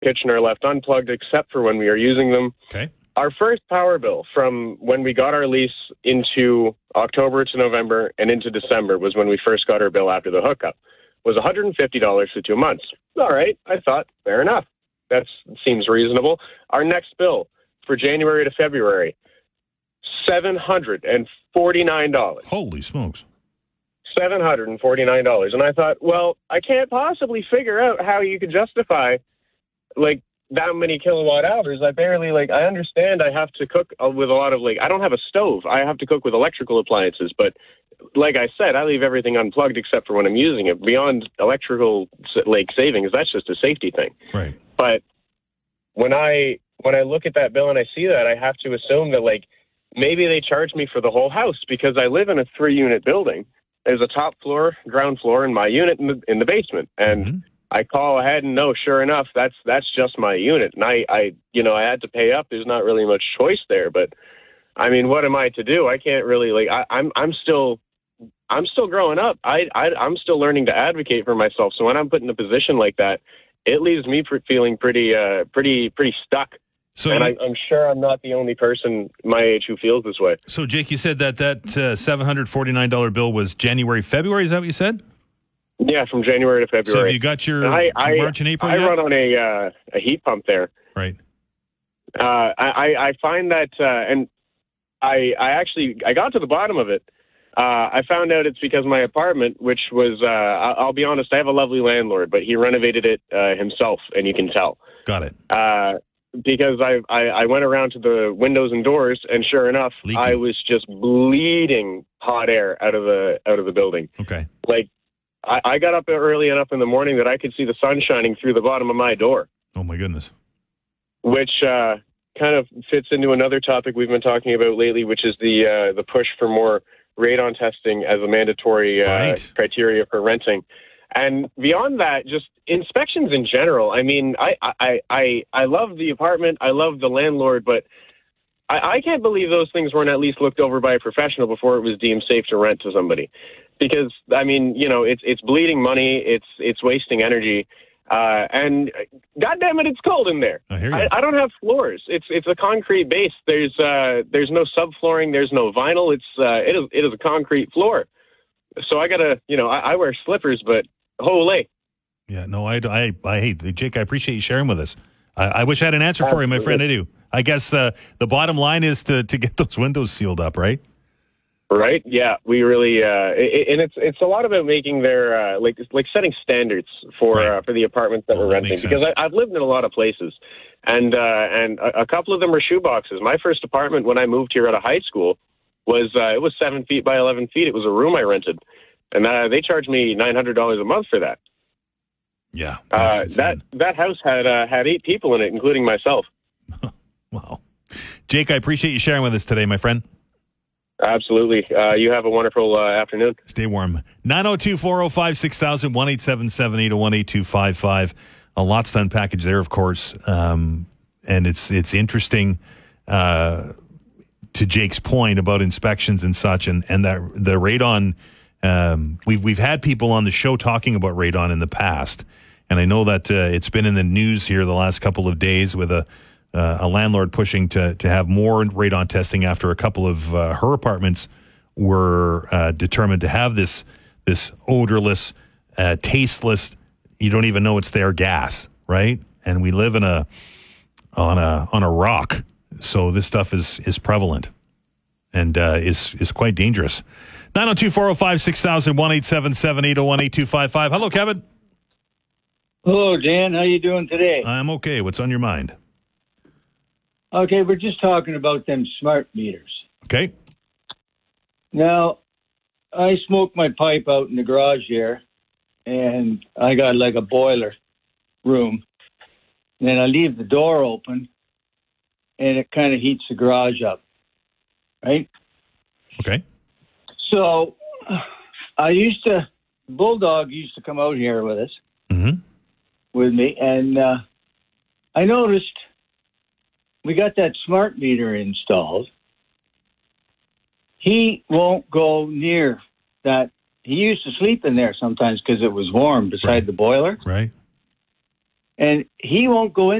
kitchen are left unplugged except for when we are using them. Okay. Our first power bill from when we got our lease into October to November and into December was when we first got our bill after the hookup, was $150 for 2 months. All right, I thought, fair enough. That seems reasonable. Our next bill for January to February, $749. Holy smokes. $749. And I thought, well, I can't possibly figure out how you could justify, like, that many kilowatt hours. I understand I have to cook with a lot of, I don't have a stove. I have to cook with electrical appliances. But like I said, I leave everything unplugged except for when I'm using it. Beyond electrical, savings, that's just a safety thing. Right. But when I look at that bill and I see that, I have to assume that, maybe they charge me for the whole house because I live in a 3-unit building. There's a top floor, ground floor, and my unit in the basement. And I call ahead and no, sure enough, that's just my unit. And I had to pay up. There's not really much choice there. But I mean, what am I to do? I can't really I'm still growing up. I'm still learning to advocate for myself. So when I'm put in a position like that, it leaves me feeling pretty stuck. So I'm sure I'm not the only person my age who feels this way. So, Jake, you said that $749 bill was January, February. Is that what you said? Yeah, from January to February. So have you got your March and April yet? I run on a heat pump there. Right. I find that, and I got to the bottom of it. I found out it's because my apartment, which was, I'll be honest, I have a lovely landlord, but he renovated it himself, and you can tell. Got it. Because I went around to the windows and doors, and sure enough, Leaky. I was just bleeding hot air out of the building. Okay. I got up early enough in the morning that I could see the sun shining through the bottom of my door. Oh my goodness. Which kind of fits into another topic we've been talking about lately, which is the push for more radon testing as a mandatory criteria for renting. And beyond that, just inspections in general. I mean, I love the apartment. I love the landlord, but I can't believe those things weren't at least looked over by a professional before it was deemed safe to rent to somebody. Because, I mean, it's bleeding money. It's wasting energy. And goddamn it, it's cold in there. I hear you. I don't have floors. It's a concrete base. There's no subflooring. There's no vinyl. It is a concrete floor. So I gotta, I wear slippers, but holy. Yeah, no, I hate Jake. I appreciate you sharing with us. I wish I had an answer for you, my friend. I do. I guess the bottom line is to get those windows sealed up, right? Right. Yeah, we really, and it's a lot about making their like setting standards for the apartments that we're renting. Because I've lived in a lot of places, and a couple of them are shoe boxes. My first apartment when I moved here out of high school was it was 7 feet by 11 feet. It was a room I rented, and they charged me $900 a month for that. Yeah, that house had 8 people in it, including myself. Wow, Jake, I appreciate you sharing with us today, my friend. Absolutely. You have a wonderful afternoon. Stay warm. 902-405-6000, 1-877-801-8255. A lots to unpackage there, of course. And it's interesting to Jake's point about inspections and such, and that the radon. We've had people on the show talking about radon in the past, and I know that it's been in the news here the last couple of days with a landlord pushing to have more radon testing after a couple of her apartments were determined to have this odorless, tasteless, you don't even know it's there gas, right? And we live on a rock, so this stuff is prevalent and is quite dangerous. 902-405-6000, 1-877-801-8255. Hello, Kevin. Hello, Dan. How you doing today? I'm okay. What's on your mind? Okay, we're just talking about them smart meters. Okay. Now, I smoke my pipe out in the garage here, and I got like a boiler room. And then I leave the door open, and it kind of heats the garage up, right? Okay. So, Bulldog used to come out here with us, with me, and I noticed we got that smart meter installed. He won't go near that. He used to sleep in there sometimes because it was warm beside the boiler. Right. and he won't go in